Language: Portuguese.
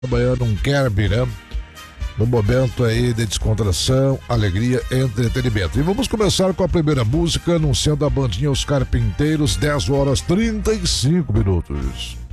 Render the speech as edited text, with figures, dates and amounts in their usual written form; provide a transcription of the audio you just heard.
Amanhã num Kerb, né? No momento aí de descontração, alegria, entretenimento. E vamos começar com a primeira música, anunciando a bandinha Os Carpinteiros, 10 horas 35 minutos.